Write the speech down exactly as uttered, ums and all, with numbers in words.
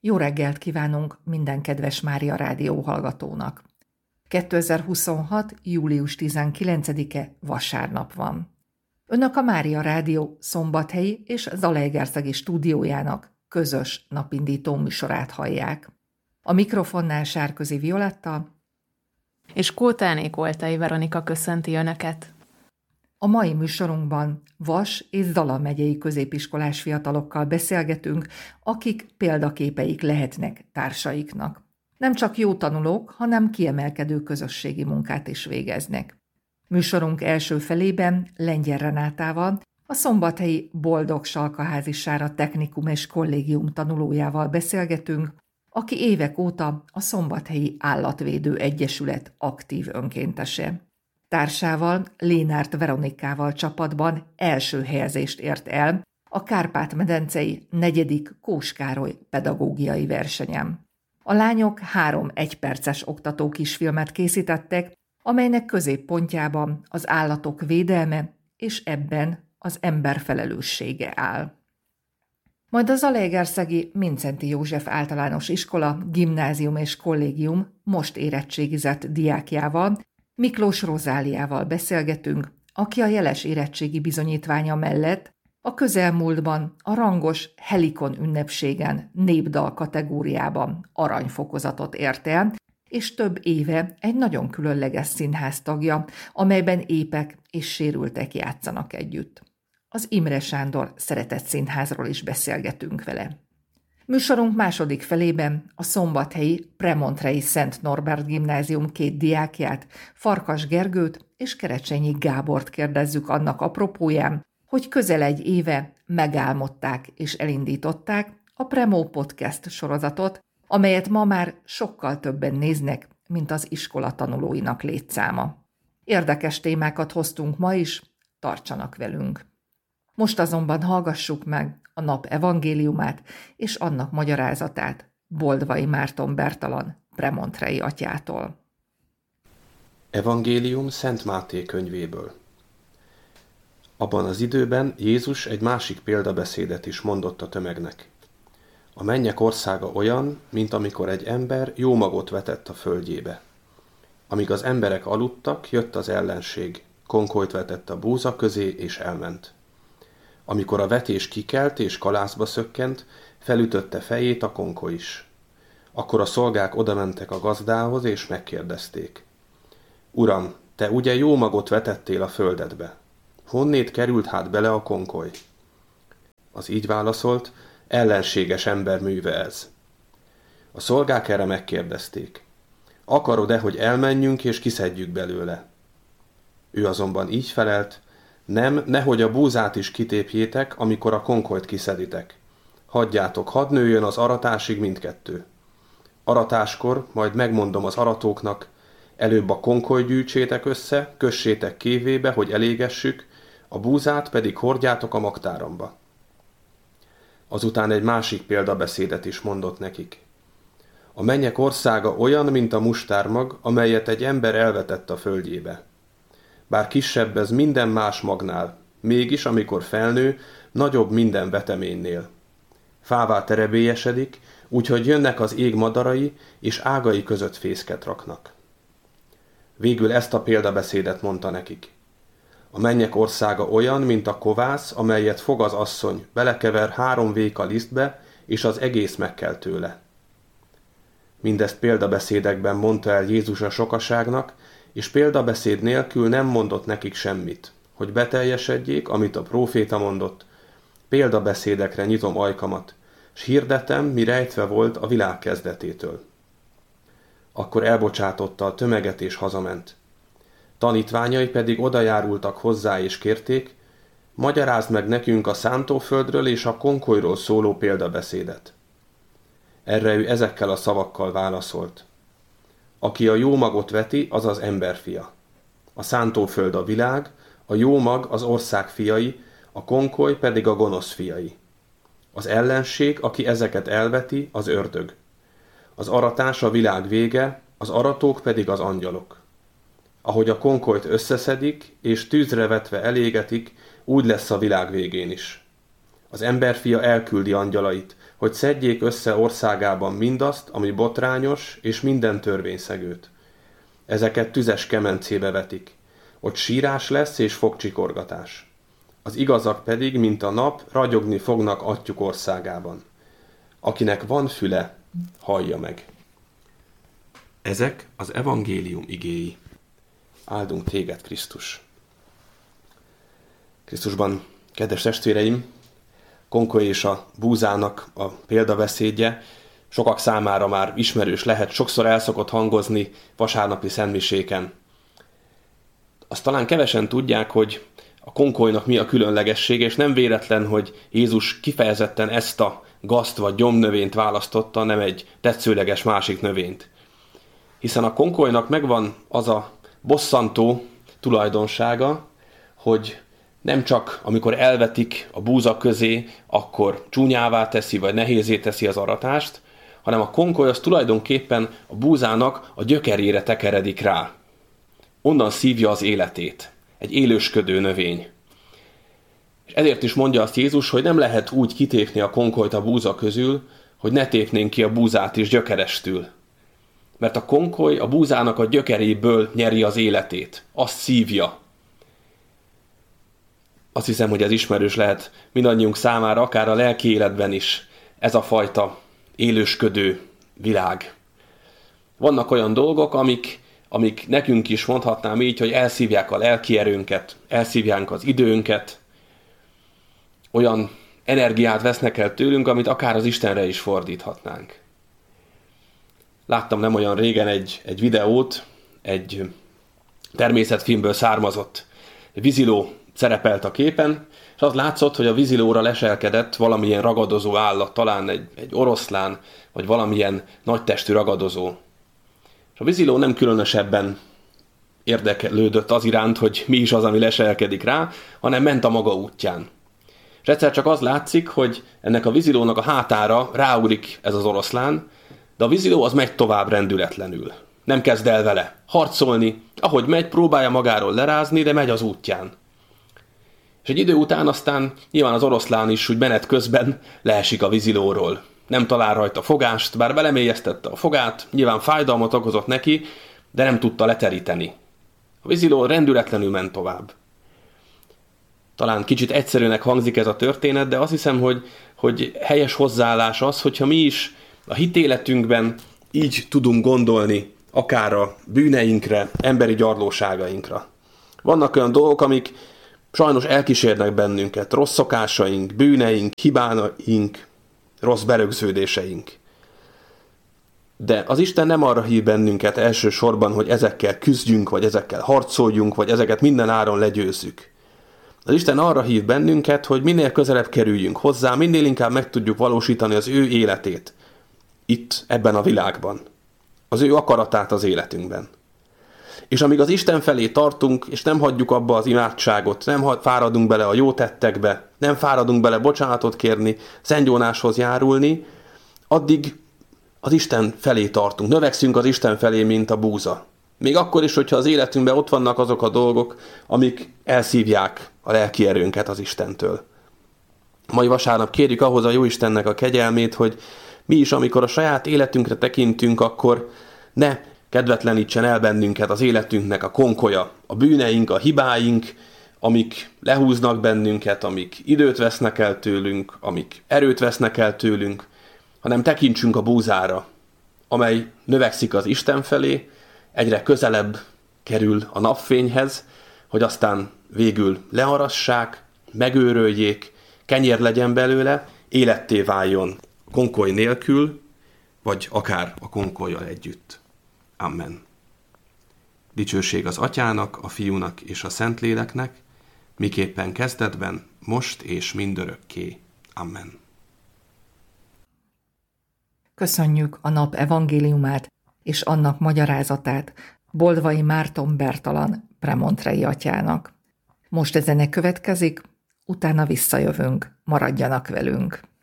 Jó reggelt kívánunk minden kedves Mária Rádió hallgatónak! kétezer-huszonhat. július tizenkilencedike vasárnap van. Önök a Mária Rádió szombathelyi és zalaegerszegi stúdiójának közös napindító műsorát hallják. A mikrofonnál Sárközi Violetta és Kótáné Koltai Veronika köszönti Önöket. A mai műsorunkban Vas és Zala megyei középiskolás fiatalokkal beszélgetünk, akik példaképeik lehetnek társaiknak. Nem csak jó tanulók, hanem kiemelkedő közösségi munkát is végeznek. Műsorunk első felében Lengyel Renátával, a szombathelyi Boldog Salkaházi Sára Technikum és Kollégium tanulójával beszélgetünk, aki évek óta a Szombathelyi Állatvédő Egyesület aktív önkéntese. Társával, Lénárt Veronikával csapatban első helyezést ért el a Kárpát-medencei negyedik Kós Károly pedagógiai versenyen. A lányok három egyperces oktató kisfilmet készítettek, amelynek középpontjában az állatok védelme és ebben az ember felelőssége áll. Majd a zalaegerszegi Mindszenty József Általános Iskola, Gimnázium és Kollégium most érettségizett diákjával, Miklós Rozáliával beszélgetünk, aki a jeles érettségi bizonyítványa mellett a közelmúltban a rangos Helikon ünnepségen népdal kategóriában aranyfokozatot ért el, és több éve egy nagyon különleges színház tagja, amelyben épek és sérültek játszanak együtt. Az Imre Sándor Szeretett Színházról is beszélgetünk vele. Műsorunk második felében a szombathelyi Premontrei Szent Norbert Gimnázium két diákját, Farkas Gergőt és Kerecsényi Gábort kérdezzük annak apropóján, hogy közel egy éve megálmodták és elindították a Premo Podcast sorozatot, amelyet ma már sokkal többen néznek, mint az iskola tanulóinak létszáma. Érdekes témákat hoztunk ma is, tartsanak velünk! Most azonban hallgassuk meg a nap evangéliumát és annak magyarázatát Boldvai Márton Bertalan premontrei atyától. Evangélium Szent Máté könyvéből. Abban az időben Jézus egy másik példabeszédet is mondott a tömegnek. A mennyek országa olyan, mint amikor egy ember jó magot vetett a földjébe. Amíg az emberek aludtak, jött az ellenség, konkolyt vetett a búza közé és elment. Amikor a vetés kikelt és kalászba szökkent, felütötte fejét a konkoly is. Akkor a szolgák odamentek a gazdához és megkérdezték. Uram, te ugye jó magot vetettél a földedbe? Honnét került hát bele a konkoly? Az így válaszolt, ellenséges ember műve ez. A szolgák erre megkérdezték. Akarod-e, hogy elmenjünk és kiszedjük belőle? Ő azonban így felelt, nem, nehogy a búzát is kitépjétek, amikor a konkolyt kiszeditek. Hagyjátok, hadd nőjön az aratásig mindkettő. Aratáskor majd megmondom az aratóknak, előbb a konkolyt gyűjtsétek össze, kössétek kévébe, hogy elégessük, a búzát pedig hordjátok a magtáramba. Azután egy másik példabeszédet is mondott nekik. A mennyek országa olyan, mint a mustármag, amelyet egy ember elvetett a földjébe. Bár kisebb ez minden más magnál, mégis, amikor felnő, nagyobb minden veteménynél. Fává terebélyesedik, úgyhogy jönnek az ég madarai, és ágai között fészket raknak. Végül ezt a példabeszédet mondta nekik. A mennyek országa olyan, mint a kovász, amelyet fog az asszony, belekever három véka lisztbe, és az egész megkel tőle. Mindezt példabeszédekben mondta el Jézus a sokaságnak, és példabeszéd nélkül nem mondott nekik semmit, hogy beteljesedjék, amit a próféta mondott, példabeszédekre nyitom ajkamat, s hirdetem, mi rejtve volt a világ kezdetétől. Akkor elbocsátotta a tömeget és hazament. Tanítványai pedig odajárultak hozzá és kérték, magyarázd meg nekünk a szántóföldről és a konkolyról szóló példabeszédet. Erre ő ezekkel a szavakkal válaszolt. Aki a jó magot veti, az az emberfia. A szántóföld a világ, a jó mag az ország fiai, a konkoly pedig a gonosz fiai. Az ellenség, aki ezeket elveti, az ördög. Az aratás a világ vége, az aratók pedig az angyalok. Ahogy a konkolyt összeszedik, és tűzre vetve elégetik, úgy lesz a világ végén is. Az emberfia elküldi angyalait, hogy szedjék össze országában mindazt, ami botrányos, és minden törvényszegőt. Ezeket tüzes kemencébe vetik. Ott sírás lesz és fogcsikorgatás. Az igazak pedig, mint a nap, ragyogni fognak atyjuk országában. Akinek van füle, hallja meg. Ezek az evangélium igéi. Áldunk téged, Krisztus! Krisztusban, kedves testvéreim, Konkoly és a búzának a példabeszédje sokak számára már ismerős lehet, sokszor el szokott hangozni vasárnapi szentmiséken. Azt talán kevesen tudják, hogy a konkolynak mi a különlegessége, és nem véletlen, hogy Jézus kifejezetten ezt a gaszt vagy gyomnövényt választotta, nem egy tetszőleges másik növényt. Hiszen a konkolynak megvan az a bosszantó tulajdonsága, hogy nem csak amikor elvetik a búza közé, akkor csúnyává teszi, vagy nehézé teszi az aratást, hanem a konkoly az tulajdonképpen a búzának a gyökerére tekeredik rá. Onnan szívja az életét. Egy élősködő növény. És ezért is mondja azt Jézus, hogy nem lehet úgy kitépni a konkolyt a búza közül, hogy ne tépnénk ki a búzát is gyökerestül. Mert a konkoly a búzának a gyökeréből nyeri az életét. Azt szívja. Azt hiszem, hogy ez ismerős lehet mindannyiunk számára, akár a lelki életben is, ez a fajta élősködő világ. Vannak olyan dolgok, amik, amik nekünk is mondhatnám így, hogy elszívják a lelki erőnket, elszívják az időnket, olyan energiát vesznek el tőlünk, amit akár az Istenre is fordíthatnánk. Láttam nem olyan régen egy, egy videót, egy természetfilmből származott víziló szerepelt a képen, és az látszott, hogy a vízilóra leselkedett valamilyen ragadozó állat, talán egy, egy oroszlán, vagy valamilyen nagytestű ragadozó. És a víziló nem különösebben érdeklődött az iránt, hogy mi is az, ami leselkedik rá, hanem ment a maga útján. És egyszer csak az látszik, hogy ennek a vízilónak a hátára ráugrik ez az oroszlán, de a víziló az megy tovább rendületlenül. Nem kezd el vele harcolni, ahogy megy, próbálja magáról lerázni, de megy az útján. És egy idő után aztán nyilván az oroszlán is úgy menet közben leesik a vízilóról. Nem talál rajta fogást, bár belemélyeztette a fogát, nyilván fájdalmat okozott neki, de nem tudta leteríteni. A víziló rendületlenül ment tovább. Talán kicsit egyszerűnek hangzik ez a történet, de azt hiszem, hogy, hogy helyes hozzáállás az, hogyha mi is a hitéletünkben így tudunk gondolni akár a bűneinkre, emberi gyarlóságainkra. Vannak olyan dolgok, amik sajnos elkísérnek bennünket, rossz szokásaink, bűneink, hibáink, rossz berögződéseink. De az Isten nem arra hív bennünket elsősorban, hogy ezekkel küzdjünk, vagy ezekkel harcoljunk, vagy ezeket minden áron legyőzzük. Az Isten arra hív bennünket, hogy minél közelebb kerüljünk hozzá, minél inkább meg tudjuk valósítani az ő életét. Itt, ebben a világban. Az ő akaratát az életünkben. És amíg az Isten felé tartunk, és nem hagyjuk abba az imádságot, nem fáradunk bele a jó tettekbe, nem fáradunk bele bocsánatot kérni, szentgyónáshoz járulni, addig az Isten felé tartunk, növekszünk az Isten felé, mint a búza. Még akkor is, hogyha az életünkben ott vannak azok a dolgok, amik elszívják a lelki erőnket az Istentől. Mai vasárnap kérjük ahhoz a Jóistennek a kegyelmét, hogy mi is, amikor a saját életünkre tekintünk, akkor ne kedvetlenítsen el bennünket az életünknek a konkolya, a bűneink, a hibáink, amik lehúznak bennünket, amik időt vesznek el tőlünk, amik erőt vesznek el tőlünk, hanem tekintsünk a búzára, amely növekszik az Isten felé, egyre közelebb kerül a napfényhez, hogy aztán végül learassák, megőröljék, kenyér legyen belőle, életté váljon konkoly nélkül, vagy akár a konkollyal együtt. Amen. Dicsőség az Atyának, a Fiúnak és a Szentléleknek, miképpen kezdetben, most és mindörökké. Amen. Köszönjük a nap evangéliumát és annak magyarázatát Boldvai Márton Bertalan premontrei atyának. Most a zene következik, utána visszajövünk, maradjanak velünk.